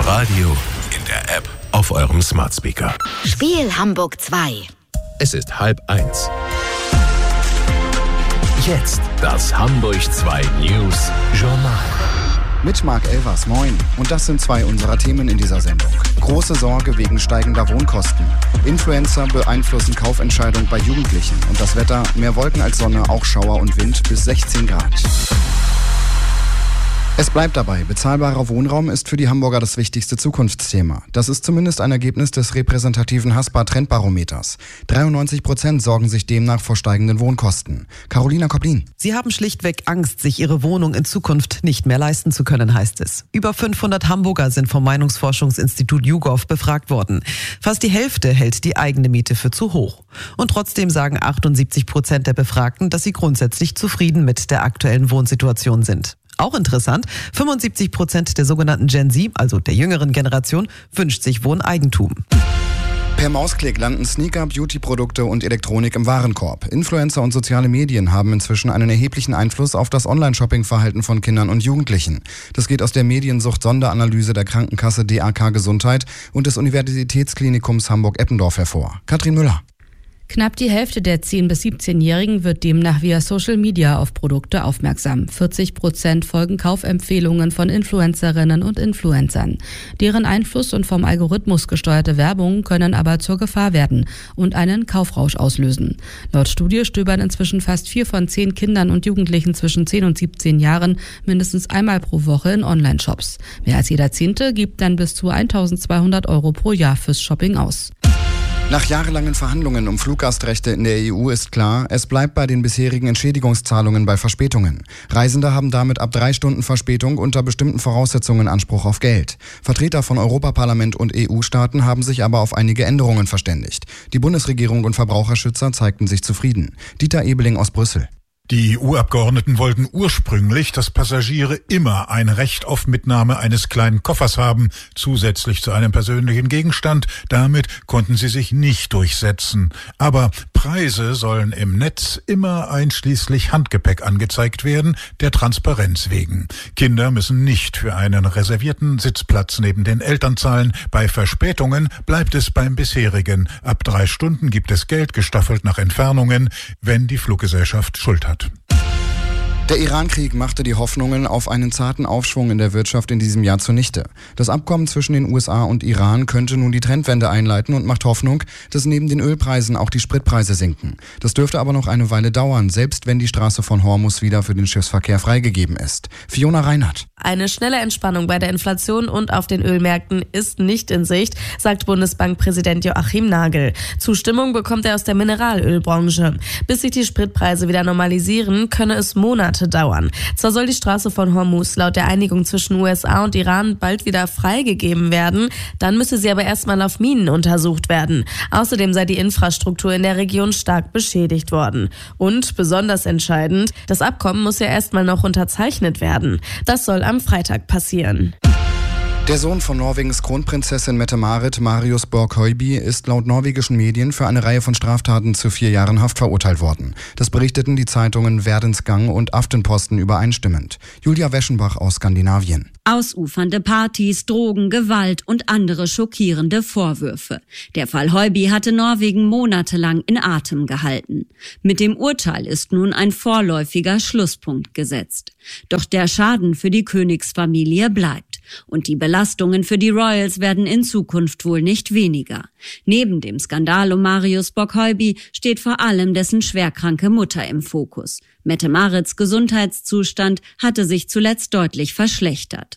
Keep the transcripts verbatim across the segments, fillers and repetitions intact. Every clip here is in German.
Radio, in der App, auf eurem Smart Speaker. Spiel Hamburg zwei. Es ist halb eins. Jetzt das Hamburg zwei News Journal. Mit Marc Elvers, moin. Und das sind zwei unserer Themen in dieser Sendung. Große Sorge wegen steigender Wohnkosten. Influencer beeinflussen Kaufentscheidung bei Jugendlichen. Und das Wetter, mehr Wolken als Sonne, auch Schauer und Wind bis sechzehn Grad. Es bleibt dabei, bezahlbarer Wohnraum ist für die Hamburger das wichtigste Zukunftsthema. Das ist zumindest ein Ergebnis des repräsentativen Haspa-Trendbarometers. dreiundneunzig Prozent sorgen sich demnach vor steigenden Wohnkosten. Carolina Koplin. Sie haben schlichtweg Angst, sich ihre Wohnung in Zukunft nicht mehr leisten zu können, heißt es. Über fünfhundert Hamburger sind vom Meinungsforschungsinstitut YouGov befragt worden. Fast die Hälfte hält die eigene Miete für zu hoch. Und trotzdem sagen achtundsiebzig Prozent der Befragten, dass sie grundsätzlich zufrieden mit der aktuellen Wohnsituation sind. Auch interessant, fünfundsiebzig Prozent der sogenannten Gen Z, also der jüngeren Generation, wünscht sich Wohneigentum. Per Mausklick landen Sneaker, Beauty-Produkte und Elektronik im Warenkorb. Influencer und soziale Medien haben inzwischen einen erheblichen Einfluss auf das Online-Shopping-Verhalten von Kindern und Jugendlichen. Das geht aus der Mediensucht-Sonderanalyse der Krankenkasse D A K Gesundheit und des Universitätsklinikums Hamburg-Eppendorf hervor. Katrin Müller. Knapp die Hälfte der zehn- bis siebzehnjährigen wird demnach via Social Media auf Produkte aufmerksam. vierzig Prozent folgen Kaufempfehlungen von Influencerinnen und Influencern. Deren Einfluss und vom Algorithmus gesteuerte Werbung können aber zur Gefahr werden und einen Kaufrausch auslösen. Laut Studie stöbern inzwischen fast vier von zehn Kindern und Jugendlichen zwischen zehn und siebzehn Jahren mindestens einmal pro Woche in Online-Shops. Mehr als jeder Zehnte gibt dann bis zu eintausendzweihundert Euro pro Jahr fürs Shopping aus. Nach jahrelangen Verhandlungen um Fluggastrechte in der E U ist klar, es bleibt bei den bisherigen Entschädigungszahlungen bei Verspätungen. Reisende haben damit ab drei Stunden Verspätung unter bestimmten Voraussetzungen Anspruch auf Geld. Vertreter von Europaparlament und E U-Staaten haben sich aber auf einige Änderungen verständigt. Die Bundesregierung und Verbraucherschützer zeigten sich zufrieden. Dieter Ebeling aus Brüssel. Die E U-Abgeordneten wollten ursprünglich, dass Passagiere immer ein Recht auf Mitnahme eines kleinen Koffers haben, zusätzlich zu einem persönlichen Gegenstand. Damit konnten sie sich nicht durchsetzen. Aber Preise sollen im Netz immer einschließlich Handgepäck angezeigt werden, der Transparenz wegen. Kinder müssen nicht für einen reservierten Sitzplatz neben den Eltern zahlen. Bei Verspätungen bleibt es beim bisherigen. Ab drei Stunden gibt es Geld gestaffelt nach Entfernungen, wenn die Fluggesellschaft Schuld hat. Der Iran-Krieg machte die Hoffnungen auf einen zarten Aufschwung in der Wirtschaft in diesem Jahr zunichte. Das Abkommen zwischen den U S A und Iran könnte nun die Trendwende einleiten und macht Hoffnung, dass neben den Ölpreisen auch die Spritpreise sinken. Das dürfte aber noch eine Weile dauern, selbst wenn die Straße von Hormuz wieder für den Schiffsverkehr freigegeben ist. Fiona Reinhardt. Eine schnelle Entspannung bei der Inflation und auf den Ölmärkten ist nicht in Sicht, sagt Bundesbankpräsident Joachim Nagel. Zustimmung bekommt er aus der Mineralölbranche. Bis sich die Spritpreise wieder normalisieren, könne es Monate dauern. Zwar soll die Straße von Hormuz laut der Einigung zwischen U S A und Iran bald wieder freigegeben werden, dann müsse sie aber erstmal auf Minen untersucht werden. Außerdem sei die Infrastruktur in der Region stark beschädigt worden. Und besonders entscheidend, das Abkommen muss ja erstmal noch unterzeichnet werden. Das soll am Freitag passieren. Der Sohn von Norwegens Kronprinzessin Mette-Marit, Marius Borg-Høiby, ist laut norwegischen Medien für eine Reihe von Straftaten zu vier Jahren Haft verurteilt worden. Das berichteten die Zeitungen Verdens Gang und Aftenposten übereinstimmend. Julia Weschenbach aus Skandinavien. Ausufernde Partys, Drogen, Gewalt und andere schockierende Vorwürfe. Der Fall Høiby hatte Norwegen monatelang in Atem gehalten. Mit dem Urteil ist nun ein vorläufiger Schlusspunkt gesetzt. Doch der Schaden für die Königsfamilie bleibt. Und die Belastungen für die Royals werden in Zukunft wohl nicht weniger. Neben dem Skandal um Marius Borg-Høiby steht vor allem dessen schwerkranke Mutter im Fokus. Mette-Marits Gesundheitszustand hatte sich zuletzt deutlich verschlechtert.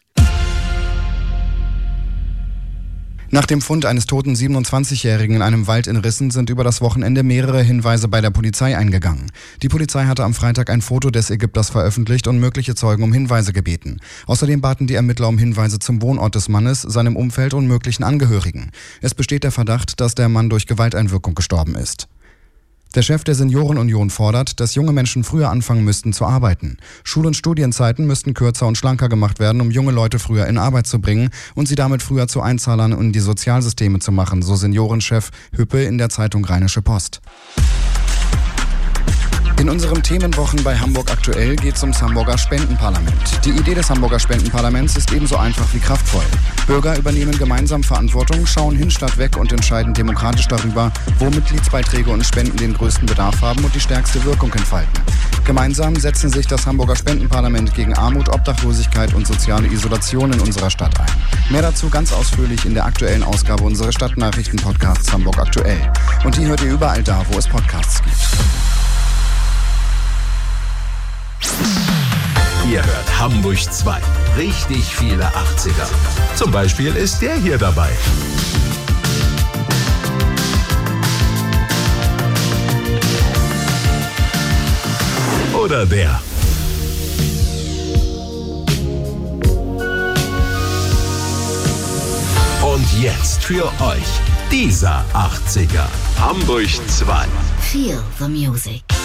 Nach dem Fund eines toten siebenundzwanzigjährigen in einem Wald in Rissen sind über das Wochenende mehrere Hinweise bei der Polizei eingegangen. Die Polizei hatte am Freitag ein Foto des Ägypters veröffentlicht und mögliche Zeugen um Hinweise gebeten. Außerdem baten die Ermittler um Hinweise zum Wohnort des Mannes, seinem Umfeld und möglichen Angehörigen. Es besteht der Verdacht, dass der Mann durch Gewalteinwirkung gestorben ist. Der Chef der Seniorenunion fordert, dass junge Menschen früher anfangen müssten zu arbeiten. Schul- und Studienzeiten müssten kürzer und schlanker gemacht werden, um junge Leute früher in Arbeit zu bringen und sie damit früher zu Einzahlern in die Sozialsysteme zu machen, so Seniorenchef Hüppe in der Zeitung Rheinische Post. In unseren Themenwochen bei Hamburg aktuell geht es ums Hamburger Spendenparlament. Die Idee des Hamburger Spendenparlaments ist ebenso einfach wie kraftvoll. Bürger übernehmen gemeinsam Verantwortung, schauen hin statt weg und entscheiden demokratisch darüber, wo Mitgliedsbeiträge und Spenden den größten Bedarf haben und die stärkste Wirkung entfalten. Gemeinsam setzen sich das Hamburger Spendenparlament gegen Armut, Obdachlosigkeit und soziale Isolation in unserer Stadt ein. Mehr dazu ganz ausführlich in der aktuellen Ausgabe unseres Stadtnachrichten-Podcasts Hamburg aktuell. Und die hört ihr überall da, wo es Podcasts gibt. Ihr hört Hamburg zwei. Richtig viele achtziger. Zum Beispiel ist der hier dabei. Oder der. Und jetzt für euch dieser achtziger. Hamburg zwei. Feel the music.